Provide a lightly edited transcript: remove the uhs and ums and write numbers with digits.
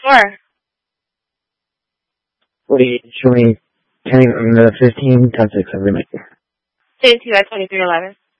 for? What are you showing? 10 on the 15 times 6 every night. 22 at 2311.